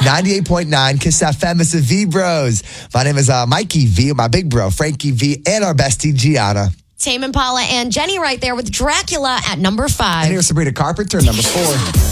98.9 Kiss FM. It's the V Bros. My name is Mikey V, my big bro, Frankie V, and our bestie, Gianna. Tame Impala and Jenny right there with Dracula at number 5. And here's Sabrina Carpenter, number 4.